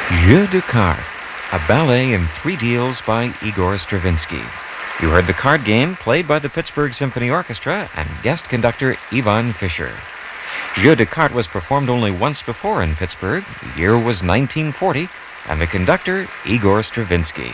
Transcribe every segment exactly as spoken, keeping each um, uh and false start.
Jeu de Cartes, a ballet in three deals by Igor Stravinsky. You heard the card game played by the Pittsburgh Symphony Orchestra and guest conductor Ivan Fischer. Jeu de Cartes was performed only once before in Pittsburgh. The year was nineteen forty, and the conductor, Igor Stravinsky.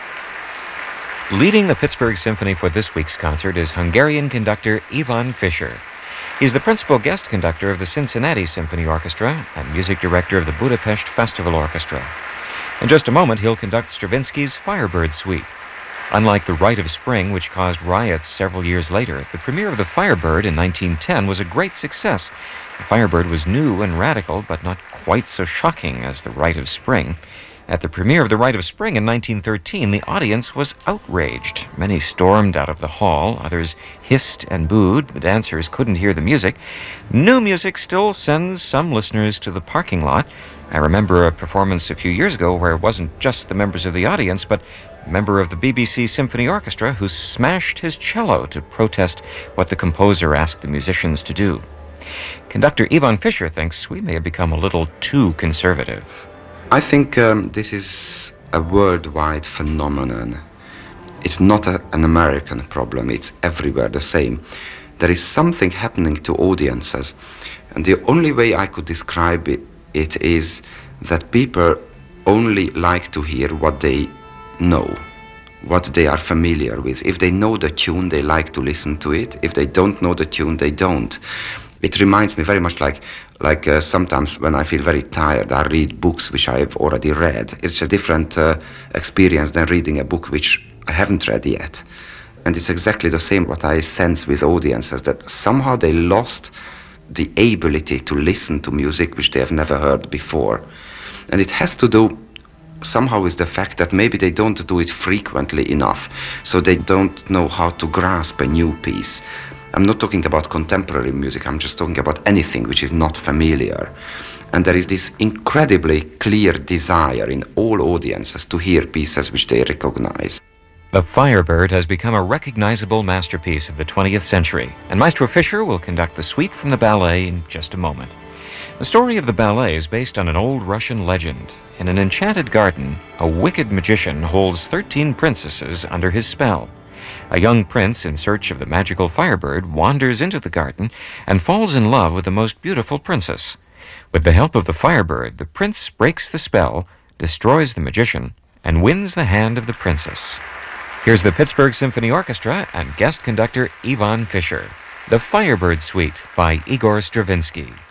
Leading the Pittsburgh Symphony for this week's concert is Hungarian conductor Ivan Fischer. He's the principal guest conductor of the Cincinnati Symphony Orchestra and music director of the Budapest Festival Orchestra. In just a moment, he'll conduct Stravinsky's Firebird Suite. Unlike The Rite of Spring, which caused riots several years later, the premiere of the Firebird in nineteen ten was a great success. The Firebird was new and radical, but not quite so shocking as The Rite of Spring. At the premiere of The Rite of Spring in nineteen thirteen, the audience was outraged. Many stormed out of the hall, others hissed and booed. The dancers couldn't hear the music. New music still sends some listeners to the parking lot. I remember a performance a few years ago where it wasn't just the members of the audience, but a member of the B B C Symphony Orchestra who smashed his cello to protest what the composer asked the musicians to do. Conductor Ivan Fischer thinks we may have become a little too conservative. I think um, this is a worldwide phenomenon. It's not a, an American problem, it's everywhere the same. There is something happening to audiences, and the only way I could describe it, it is that people only like to hear what they know, what they are familiar with. If they know the tune, they like to listen to it. If they don't know the tune, they don't. It reminds me very much like like uh, sometimes when I feel very tired, I read books which I've already read. It's a different uh, experience than reading a book which I haven't read yet. And it's exactly the same what I sense with audiences, that somehow they lost the ability to listen to music which they have never heard before. And it has to do somehow with the fact that maybe they don't do it frequently enough, so they don't know how to grasp a new piece. I'm not talking about contemporary music, I'm just talking about anything which is not familiar. And there is this incredibly clear desire in all audiences to hear pieces which they recognize. The Firebird has become a recognizable masterpiece of the twentieth century, and Maestro Fischer will conduct the suite from the ballet in just a moment. The story of the ballet is based on an old Russian legend. In an enchanted garden, a wicked magician holds thirteen princesses under his spell. A young prince in search of the magical Firebird wanders into the garden and falls in love with the most beautiful princess. With the help of the Firebird, the prince breaks the spell, destroys the magician, and wins the hand of the princess. Here's the Pittsburgh Symphony Orchestra and guest conductor Ivan Fischer. The Firebird Suite by Igor Stravinsky.